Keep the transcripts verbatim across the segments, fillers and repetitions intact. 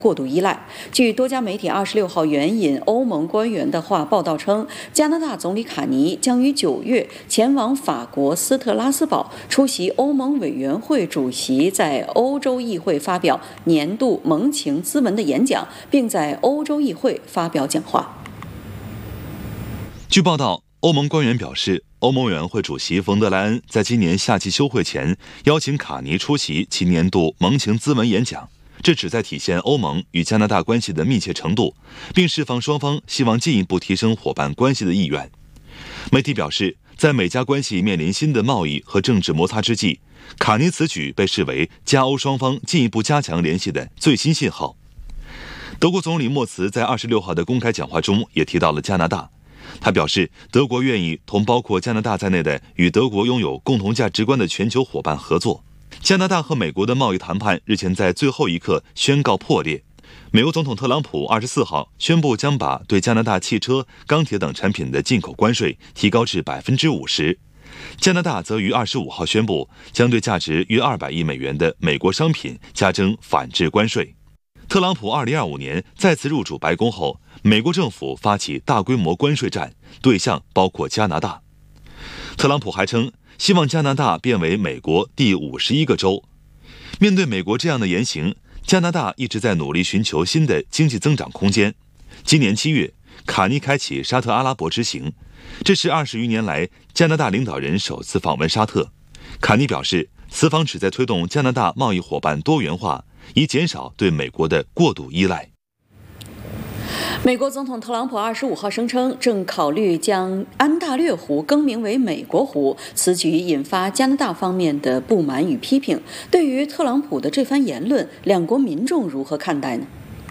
过度依赖。据多家媒体二十六号援引欧盟官员的话报道称，加拿大总理卡尼将于九月前往法国斯特拉斯堡出席欧盟委员会主席在欧洲议会发表年度盟情咨文的演讲，并在欧洲议会发表讲话。 据报道，欧盟官员表示，欧盟委员会主席冯德莱恩在今年夏季休会前邀请卡尼出席其年度盟情咨文演讲。这旨在体现欧盟与加拿大关系的密切程度，并释放双方希望进一步提升伙伴关系的意愿。媒体表示，在美加关系面临新的贸易和政治摩擦之际，卡尼此举被视为加欧双方进一步加强联系的最新信号。德国总理默茨在二十六号的公开讲话中也提到了加拿大，他表示，德国愿意同包括加拿大在内的与德国拥有共同价值观的全球伙伴合作。加拿大和美国的贸易谈判日前在最后一刻宣告破裂。美国总统特朗普二十四号宣布将把对加拿大汽车、钢铁等产品的进口关税提高至百分之五十。加拿大则于二十五号宣布将对价值约二百亿美元的美国商品加征反制关税。特朗普二零二五年再次入主白宫后，美国政府发起大规模关税战，对象包括加拿大。特朗普还称，希望加拿大变为美国第五十一个州。面对美国这样的言行，加拿大一直在努力寻求新的经济增长空间。今年七月，卡尼开启沙特阿拉伯之行，这是二十余年来加拿大领导人首次访问沙特。卡尼表示，此访旨在推动加拿大贸易伙伴多元化，以减少对美国的过度依赖。 美国总统特朗普二十五号声称，正考虑将安大略湖更名为美国湖，此举引发加拿大方面的不满与批评。对于特朗普的这番言论，两国民众如何看待呢？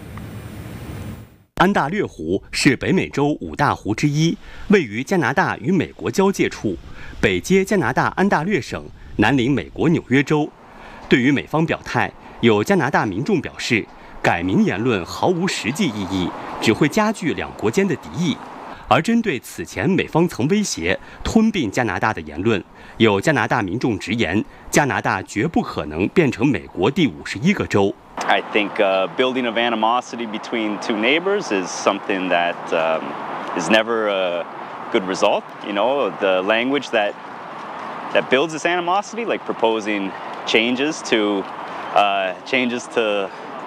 安大略湖是北美洲五大湖之一，位于加拿大与美国交界处，北接加拿大安大略省，南临美国纽约州。对于美方表态，有加拿大民众表示，改名言论毫无实际意义，只会加剧两国间的敌意。而针对此前美方曾威胁吞并加拿大的言论，有加拿大民众直言，加拿大绝不可能变成美国第五十一个州。 I think uh, building of animosity between two neighbors is something that um, is never a good result. You know, the language that that builds this animosity, like proposing changes to uh, changes to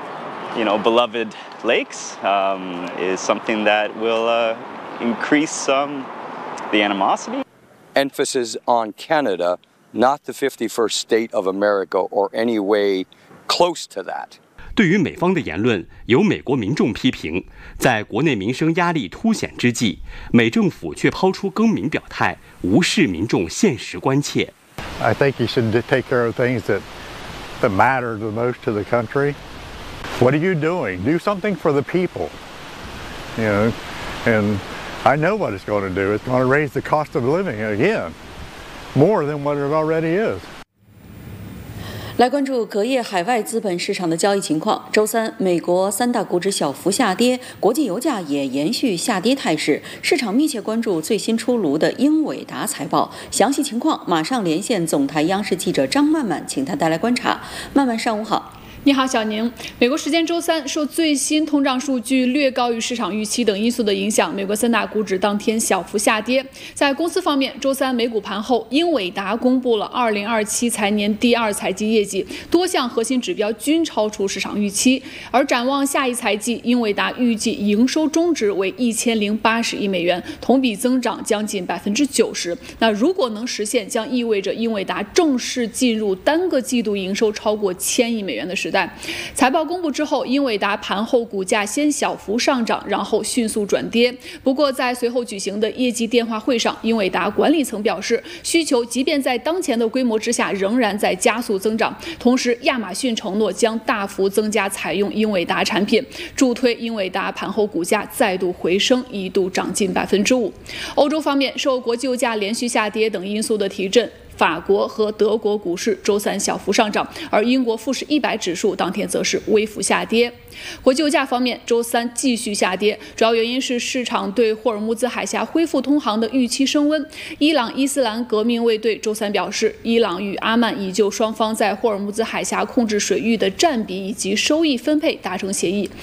you know, beloved lakes, um, is something that will uh, increase um, the animosity. Emphasis on Canada, not the fifty-first state of America or any way close to that. 对于美方的言论，有美国民众批评，在国内民生压力凸显之际，美政府却抛出更名表态，无视民众现实关切。 I think you should take care of things that that matter the most to the country.What are you doing? Do something for the people. You know, and I know what it's going to do. It's going to raise the cost of living again, more than what it already is. 来关注隔夜海外资本市场的交易情况。周三，美国三大股指小幅下跌，国际油价也延续下跌态势。市场密切关注最新出炉的英伟达财报，详细情况马上连线总台央视记者张曼曼，请他带来观察。曼曼，上午好。 你好，小宁。美国时间周三，受最新通胀数据略高于市场预期等因素的影响，美国三大股指当天小幅下跌。在公司方面，周三美股盘后，英伟达公布了二零二七财年第二财季业绩，多项核心指标均超出市场预期。而展望下一财季，英伟达预计营收中值为一千零八十亿美元，同比增长将近百分之九十。那如果能实现，将意味着英伟达正式进入单个季度营收超过千亿美元的时代。财报公布之后，英伟达盘后股价先小幅上涨，然后迅速转跌。不过在随后举行的业绩电话会上，英伟达管理层表示，需求即便在当前的规模之下，仍然在加速增长。同时，亚马逊承诺将大幅增加采用英伟达产品，助推英伟达盘后股价再度回升，一度涨近百分之五。欧洲方面，受国际油价连续下跌等因素的提振， 法国和德国股市周三小幅上涨，而英国富时一百指数当天则是微幅下跌。国际油价方面，周三继续下跌，主要原因是市场对霍尔木兹海峡恢复通航的预期升温。伊朗伊斯兰革命卫队周三表示，伊朗与阿曼已就双方在霍尔木兹海峡控制水域的占比以及收益分配达成协议。